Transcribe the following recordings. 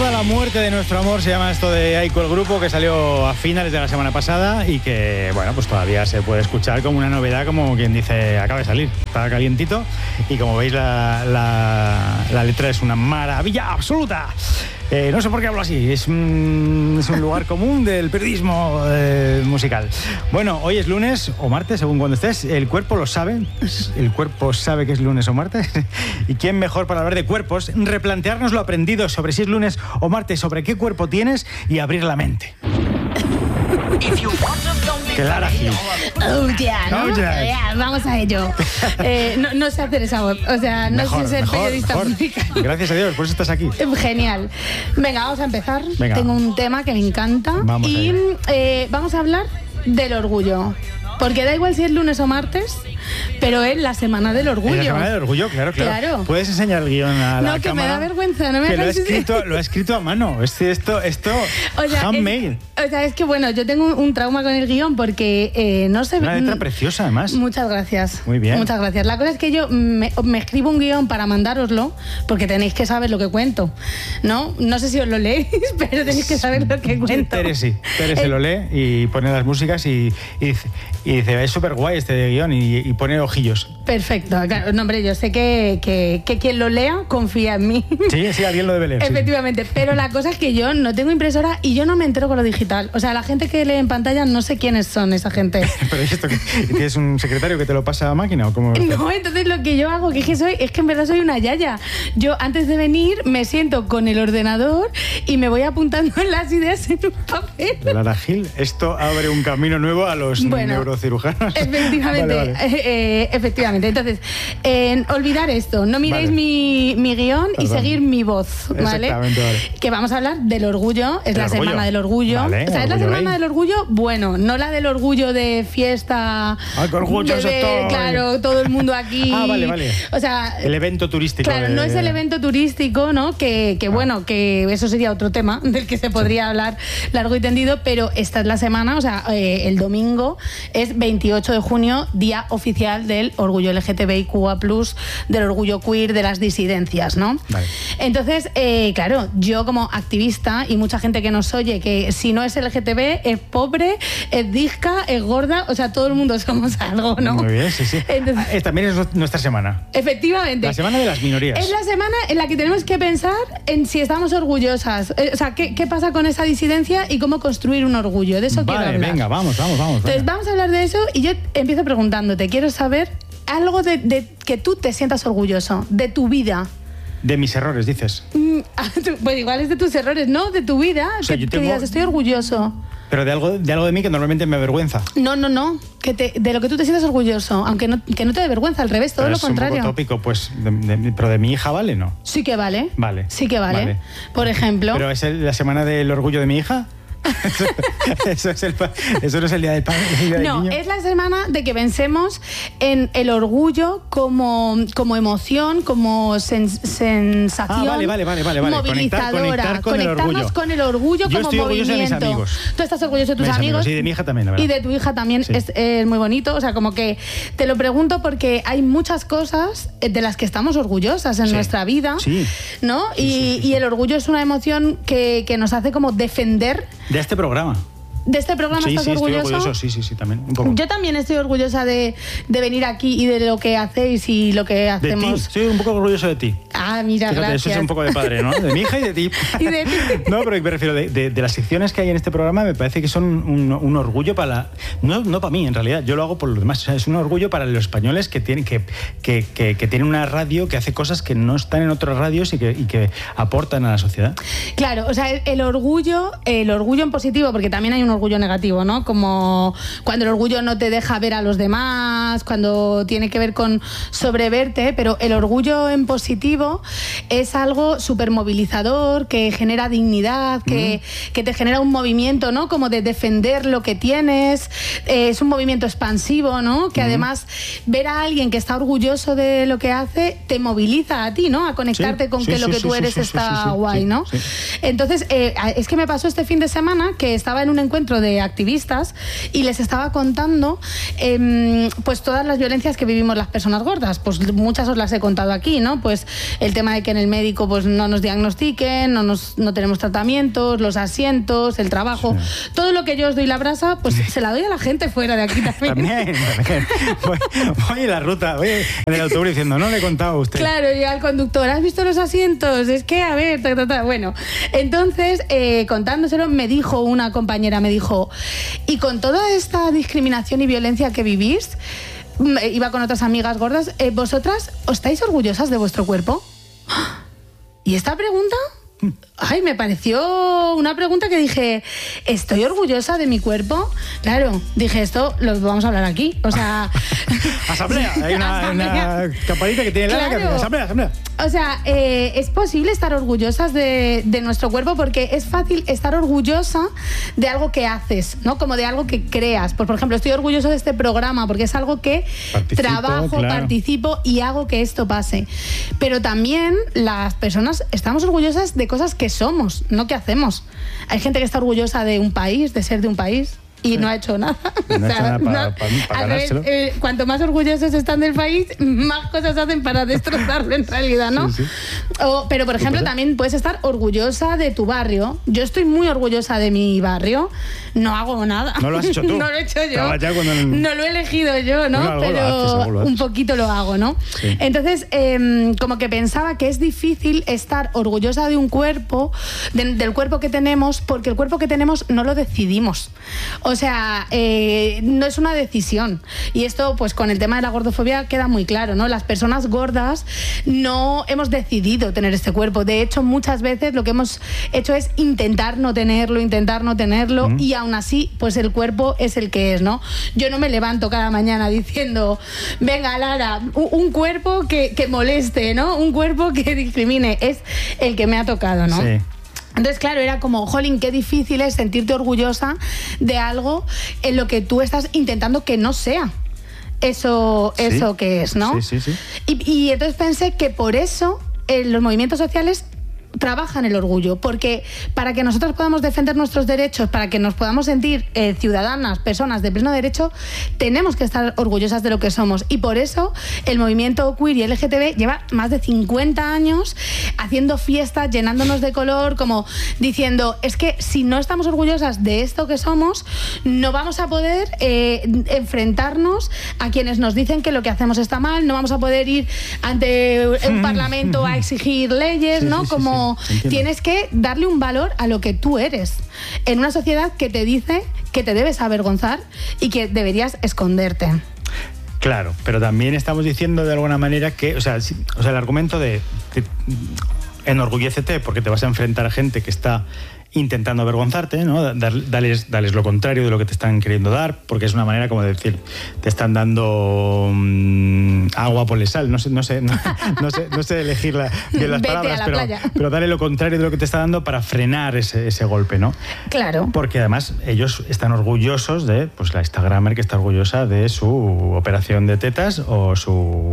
Hasta la muerte de nuestro amor se llama esto de Aiko, el grupo, que salió a finales de la semana pasada y que, bueno, pues todavía se puede escuchar como una novedad, como quien dice, acaba de salir, está calientito, y como veis la letra es una maravilla absoluta. No sé por qué hablo así, es un lugar común del periodismo musical. Bueno, hoy es lunes o martes, según cuando estés, el cuerpo lo sabe, el cuerpo sabe que es lunes o martes, y quién mejor para hablar de cuerpos, replantearnos lo aprendido sobre si es lunes o martes, sobre qué cuerpo tienes y abrir la mente. Clara Gil. Oh, yeah, ¿no? Oh, yeah. Yeah, vamos a ello. No sé hacer esa voz, o sea, no sé ser periodista musical. Gracias a Dios, por eso estás aquí. Genial. Venga, vamos a empezar. Venga. Tengo un tema que me encanta. Vamos vamos a hablar del orgullo. Porque da igual si es lunes o martes, pero es la semana del orgullo. La semana del orgullo, claro. Puedes enseñar el guión a la cámara. No, que me da vergüenza, no me hagas lo he escrito a mano. Esto o sea, handmade. O sea, es que bueno, yo tengo un trauma con el guión porque no sé... Una letra preciosa, además. Muchas gracias. Muy bien. Muchas gracias. La cosa es que yo me escribo un guión para mandároslo, porque tenéis que saber lo que cuento, ¿no? No sé si os lo leéis, pero tenéis que saber lo que cuento. Tere se lo lee y pone las músicas y dice, es súper guay este guión, y pone ojillos. Perfecto. Claro, no, hombre, yo sé que quien lo lea confía en mí. Sí, alguien lo debe leer. Efectivamente, sí. Pero la cosa es que yo no tengo impresora y yo no me entero con lo digital. O sea, la gente que lee en pantalla, no sé quiénes son esa gente. ¿Pero es esto que tienes un secretario que te lo pasa a máquina o cómo? No, entonces lo que yo hago, es que en verdad soy una yaya. Yo antes de venir me siento con el ordenador y me voy apuntando las ideas en un papel. Clara Gil, esto abre un camino nuevo a los neurocirujanos. Efectivamente, vale. Efectivamente. Entonces, olvidar esto, no miréis mi guión y seguir mi voz, ¿vale? Vale. Que vamos a hablar del orgullo, es la semana del orgullo. Vale, o sea, es la semana del orgullo, bueno, no la del orgullo de fiesta. ¡Ay, qué orgulloso estoy! Claro, todo el mundo aquí. Vale. O sea, el evento turístico. Claro, no es el evento turístico, ¿no? Bueno, que eso sería otro tema del que se podría hablar largo y tendido, pero esta es la semana, o sea, el domingo es 28 de junio, día oficial del orgullo LGTBIQA+, del orgullo queer, de las disidencias, ¿no? Vale. Entonces, claro, yo como activista y mucha gente que nos oye, que si no es LGTB, es pobre, es disca, es gorda, o sea, todo el mundo somos algo, ¿no? Muy bien, sí. Entonces, también es nuestra semana. Efectivamente. La semana de las minorías. Es la semana en la que tenemos que pensar en si estamos orgullosas. O sea, ¿qué pasa con esa disidencia y cómo construir un orgullo? De eso quiero hablar. Venga, vamos. Entonces, vamos a hablar de eso y yo empiezo preguntándote, quiero saber algo de que tú te sientas orgulloso, de tu vida. De mis errores, dices. Pues igual es de tus errores, ¿no? De tu vida, o sea, que digas, estoy orgulloso. Pero de algo de mí que normalmente me avergüenza. No. De lo que tú te sientes orgulloso, aunque que no te dé vergüenza, al revés, todo lo contrario. Es un poco tópico, pues, pero de mi hija vale, ¿no? Sí que vale. Vale. Sí que vale. Por ejemplo. ¿Pero es la semana del orgullo de mi hija? Eso no es el día del padre. No, es la semana de que pensemos en el orgullo como emoción, como sensación. Vale. Movilizadora. Conectarnos con el orgullo como movimiento. Yo estoy orgulloso de mis amigos. Tú estás orgulloso de tus amigos. Y de mi hija también, la verdad. Y de tu hija también, sí. Es muy bonito. O sea, como que te lo pregunto porque hay muchas cosas de las que estamos orgullosas en nuestra vida, ¿no? Y el orgullo es una emoción que nos hace como defender. De este programa. ¿De este programa estás orgulloso? Estoy orgulloso, sí, también, un poco. Yo también estoy orgullosa de venir aquí y de lo que hacéis y lo que hacemos. De ti, estoy un poco orgulloso de ti. Ah, mira, fíjate, gracias. Eso es un poco de padre, ¿no? De mi hija y de ti. Y de ti. No, pero me refiero, de las secciones que hay en este programa, me parece que son un orgullo para... No para mí, en realidad, yo lo hago por los demás. O sea, es un orgullo para los españoles que tienen una radio que hace cosas que no están en otras radios y que aportan a la sociedad. Claro, o sea, el orgullo en positivo, porque también hay un orgullo negativo, ¿no? Como cuando el orgullo no te deja ver a los demás, cuando tiene que ver con sobreverte, pero el orgullo en positivo es algo súper movilizador, que genera dignidad, que te genera un movimiento, ¿no? Como de defender lo que tienes, es un movimiento expansivo, ¿no? Que además ver a alguien que está orgulloso de lo que hace te moviliza a ti, ¿no? A conectarte con que lo que tú eres está guay, ¿no? Entonces, es que me pasó este fin de semana que estaba en un encuentro encuentro de activistas y les estaba contando pues todas las violencias que vivimos las personas gordas. Pues muchas os las he contado aquí, ¿no? Pues el tema de que en el médico pues no nos diagnostiquen, no tenemos tratamientos, los asientos, el trabajo, todo lo que yo os doy la brasa, pues se la doy a la gente fuera de aquí también. También. Voy en la ruta, voy en el autobús diciendo, no le he contado a usted. Claro, y al conductor, ¿has visto los asientos? Es que, a ver, bueno, entonces, contándoselo, me dijo una compañera, y con toda esta discriminación y violencia que vivís, iba con otras amigas gordas, ¿vosotras os estáis orgullosas de vuestro cuerpo? ¿Y esta pregunta? Ay, me pareció una pregunta que dije, ¿estoy orgullosa de mi cuerpo? Claro, dije, esto lo vamos a hablar aquí, o sea... Asamblea, hay una campanita que tiene claro. Asamblea. O sea, es posible estar orgullosas de nuestro cuerpo porque es fácil estar orgullosa de algo que haces, ¿no? Como de algo que creas. Pues, por ejemplo, estoy orgulloso de este programa porque es algo que participo y hago que esto pase. Pero también las personas estamos orgullosas de cosas que somos, no que hacemos. Hay gente que está orgullosa de un país, de ser de un país. Y no ha hecho nada. No ha hecho nada para ganárselo. Cuanto más orgullosos están del país, más cosas hacen para destrozarlo en realidad, ¿no? Sí. Pero, por ejemplo, también puedes estar orgullosa de tu barrio. Yo estoy muy orgullosa de mi barrio. No hago nada. No lo has hecho tú. No lo he hecho yo. No lo he elegido yo, ¿no? Bueno, pero un poquito lo hago, ¿no? Sí. Entonces, como que pensaba que es difícil estar orgullosa de un cuerpo, del cuerpo que tenemos, porque el cuerpo que tenemos no lo decidimos. O sea, no es una decisión. Y esto, pues con el tema de la gordofobia queda muy claro, ¿no? Las personas gordas no hemos decidido tener este cuerpo. De hecho, muchas veces lo que hemos hecho es intentar no tenerlo, y aún así, pues el cuerpo es el que es, ¿no? Yo no me levanto cada mañana diciendo, venga, Lara, un cuerpo que moleste, ¿no? Un cuerpo que discrimine. Es el que me ha tocado, ¿no? Sí. Entonces, claro, era como, jolín, qué difícil es sentirte orgullosa de algo en lo que tú estás intentando que no sea eso que es, ¿no? Sí. Y entonces pensé que por eso los movimientos sociales trabajan el orgullo, porque para que nosotros podamos defender nuestros derechos, para que nos podamos sentir ciudadanas, personas de pleno derecho, tenemos que estar orgullosas de lo que somos. Y por eso el movimiento queer y LGTB lleva más de 50 años haciendo fiestas, llenándonos de color, como diciendo, es que si no estamos orgullosas de esto que somos, no vamos a poder enfrentarnos a quienes nos dicen que lo que hacemos está mal, no vamos a poder ir ante un parlamento a exigir leyes, ¿no? Como tienes que darle un valor a lo que tú eres en una sociedad que te dice que te debes avergonzar y que deberías esconderte. Claro, pero también estamos diciendo de alguna manera que, o sea, el argumento de enorgullécete porque te vas a enfrentar a gente que está intentando avergonzarte, ¿no? Dales lo contrario de lo que te están queriendo dar, porque es una manera como de decir, te están dando agua, ponle sal, no sé elegir bien las palabras, pero dale lo contrario de lo que te está dando para frenar ese golpe, ¿no? Claro. Porque además ellos están orgullosos de, pues la Instagramer que está orgullosa de su operación de tetas o su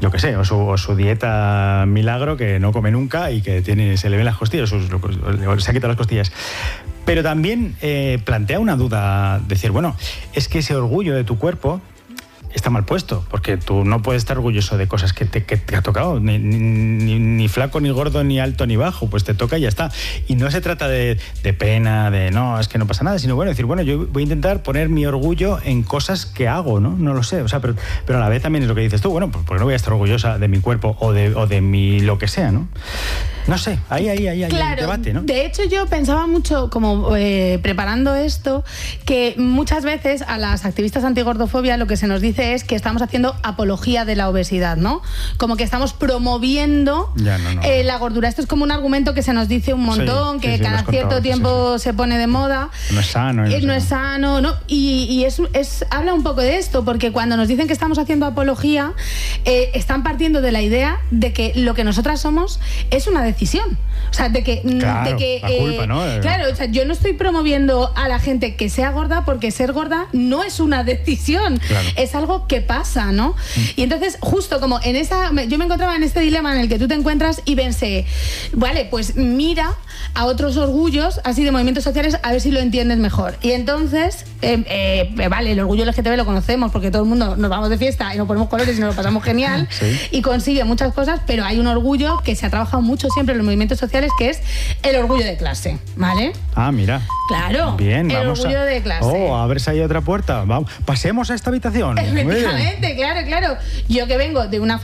dieta milagro que no come nunca y que se le ven las costillas, se ha quitado las costillas. Pero también plantea una duda, decir, bueno, es que ese orgullo de tu cuerpo está mal puesto, porque tú no puedes estar orgulloso de cosas que te ha tocado, ni flaco, ni gordo, ni alto, ni bajo, pues te toca y ya está. Y no se trata de pena, de no, es que no pasa nada, sino bueno, decir, bueno, yo voy a intentar poner mi orgullo en cosas que hago, ¿no? No lo sé, o sea, pero a la vez también es lo que dices tú, bueno, pues no voy a estar orgullosa de mi cuerpo o de mi lo que sea, ¿no? No sé, ahí claro, hay debate, ¿no? De hecho, yo pensaba mucho, como preparando esto, que muchas veces a las activistas antigordofobia lo que se nos dice es que estamos haciendo apología de la obesidad, ¿no? Como que estamos promoviendo la gordura. Esto es como un argumento que se nos dice un montón, que cada cierto tiempo se pone de moda. No es sano. No es sano, ¿no? Y habla un poco de esto, porque cuando nos dicen que estamos haciendo apología, están partiendo de la idea de que lo que nosotras somos es una decisión. O sea, de que... Claro, de que la culpa, ¿no? Claro, o sea, yo no estoy promoviendo a la gente que sea gorda porque ser gorda no es una decisión, claro. es algo que pasa, ¿no? Y entonces, justo como en yo me encontraba en este dilema en el que tú te encuentras y pensé, vale, pues mira a otros orgullos, así de movimientos sociales, a ver si lo entiendes mejor. Y entonces, vale, el orgullo LGTB lo conocemos porque todo el mundo nos vamos de fiesta y nos ponemos colores y nos lo pasamos genial, sí. Y consigue muchas cosas, pero hay un orgullo que se ha trabajado mucho siempre en los movimientos sociales, que es el orgullo de clase, ¿vale? Ah, mira. Claro, bien, el orgullo de clase. Oh, a ver si hay otra puerta. Vamos, pasemos a esta habitación. Efectivamente, claro. Yo que vengo de una